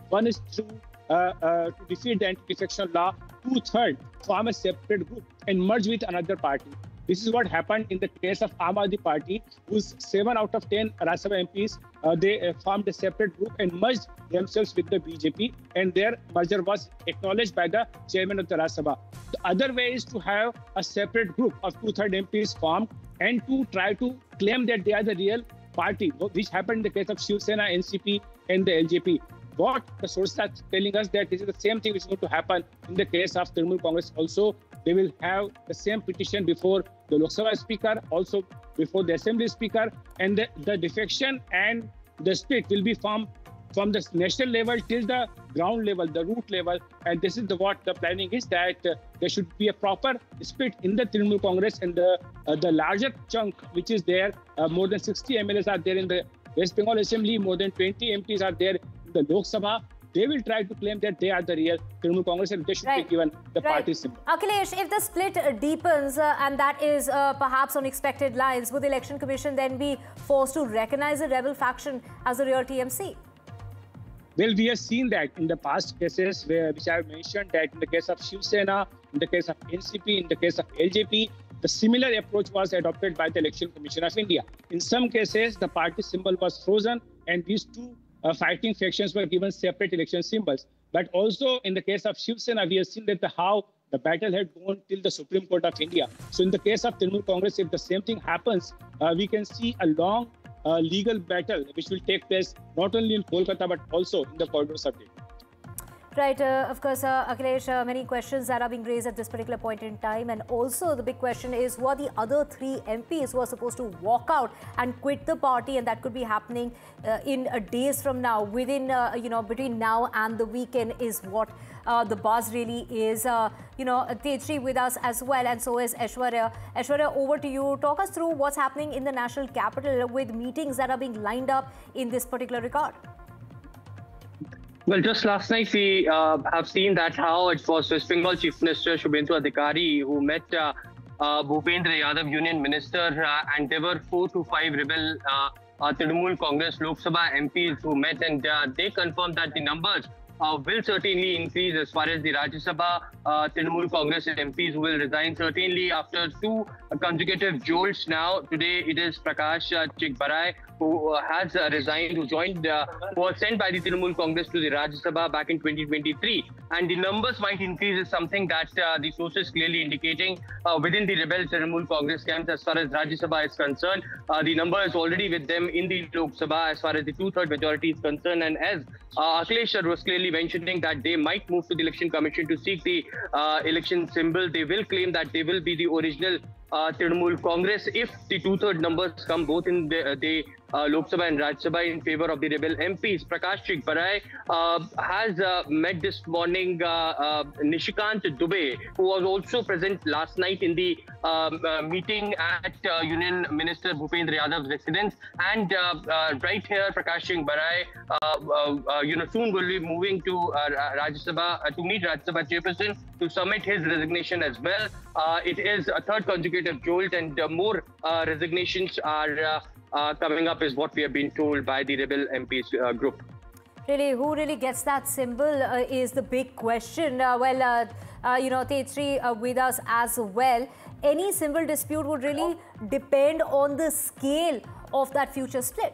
One is to defeat the anti-defection law. Two-thirds form a separate group and merge with another party. This is what happened in the case of Aam Aadmi Party, whose 7 out of 10 Rajya Sabha MPs, they formed a separate group and merged themselves with the BJP, and their merger was acknowledged by the chairman of the Rajya Sabha. The other way is to have a separate group of two-thirds MPs formed and to try to claim that they are the real party, which happened in the case of Shiv Sena, NCP, and the LJP. What the sources are telling us that this is the same thing which is going to happen in the case of Trinamool Congress also. They will have the same petition before the Lok Sabha Speaker, also before the Assembly Speaker, and the defection and the split will be from the national level till the ground level, the root level. And this is what the planning is, that there should be a proper split in the Trinamool Congress, and the larger chunk which is there, more than 60 MLAs are there in the West Bengal Assembly, more than 20 MPs are there in the Lok Sabha. They will try to claim that they are the real Trinamool Congress and they should be given the party symbol. Akhilesh, if the split deepens and that is perhaps on expected lines, would the Election Commission then be forced to recognize the rebel faction as the real TMC? Well, we have seen that in the past cases which I have mentioned, that in the case of Shiv Sena, in the case of NCP, in the case of LJP, the similar approach was adopted by the Election Commission of India. In some cases, the party symbol was frozen and these two fighting factions were given separate election symbols. But also in the case of Shiv Sena, we have seen that how the battle had gone till the Supreme Court of India. So in the case of Trinamool Congress, if the same thing happens, we can see a long legal battle which will take place not only in Kolkata but also in the corridors of Delhi. Right, of course, Akhilesh, many questions that are being raised at this particular point in time, and also the big question is who are the other 3 MPs who are supposed to walk out and quit the party, and that could be happening in days from now, within between now and the weekend is what the buzz really is. Tejasri with us as well, and so is Aishwarya. Aishwarya, over to you. Talk us through what's happening in the national capital with meetings that are being lined up in this particular regard. Well, just last night we have seen that how it was West Bengal Chief Minister Shubhendu Adhikari who met Bhupendra Yadav, Union Minister, and there were 4 to 5 rebel Trinamool Congress Lok Sabha MPs who met, and they confirmed that the numbers will certainly increase as far as the Rajya Sabha Trinamool Congress MPs who will resign, certainly after 2 consecutive jolts now. Today it is Prakash Chikbarai who has resigned, who was sent by the Trinamool Congress to the Rajya Sabha back in 2023. And the numbers might increase is something that the sources clearly indicating within the rebel Trinamool Congress camps as far as Rajya Sabha is concerned. The number is already with them in the Lok Sabha as far as the 2/3 majority is concerned. And as Akhilesh was clearly mentioning that they might move to the Election Commission to seek the election symbol, they will claim that they will be the original Trinamool Congress if the 2/3 numbers come both in the Lok Sabha and Rajya Sabha in favor of the rebel MPs. Prakash Chikbarai has met this morning Nishikant Dubey, who was also present last night in the meeting at Union Minister Bhupendra Yadav's residence. And right here, Prakash Chikbarai, soon will be moving to Rajya Sabha to meet Rajya Sabha chairperson to submit his resignation as well. It is a 3rd consecutive jolt, and more resignations are coming up is what we have been told by the rebel MPs group. Really, who really gets that symbol is the big question. Tejasri with us as well. Any symbol dispute would really depend on the scale of that future split.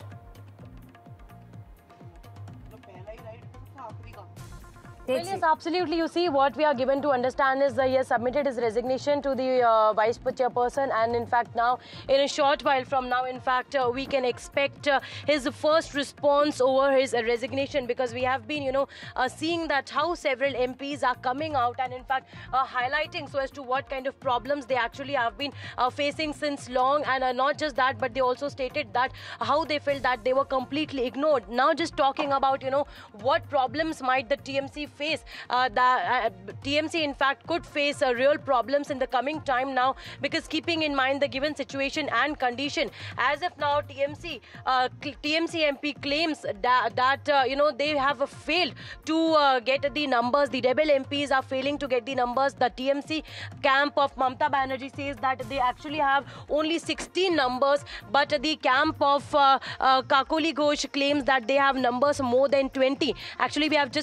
Well, yes, absolutely. You see, what we are given to understand is that he has submitted his resignation to the vice chairperson, and in fact now, in a short while from now, in fact, we can expect his first response over his resignation, because we have been, seeing that how several MPs are coming out and in fact highlighting so as to what kind of problems they actually have been facing since long, and not just that, but they also stated that how they felt that they were completely ignored. Now, just talking about, what problems might the TMC face, TMC in fact could face real problems in the coming time now, because keeping in mind the given situation and condition, as of now TMC MP claims that they have failed to get the numbers. The rebel MPs are failing to get the numbers. The TMC camp of Mamata Banerjee says that they actually have only 16 numbers, but the camp of Kakoli Ghosh claims that they have numbers more than 20. Actually, we have just